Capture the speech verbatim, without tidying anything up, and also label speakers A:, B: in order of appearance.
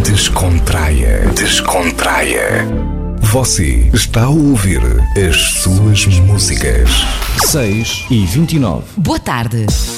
A: Descontraia. Descontraia. Você está a ouvir as suas músicas.
B: seis e vinte e nove.
C: Boa tarde.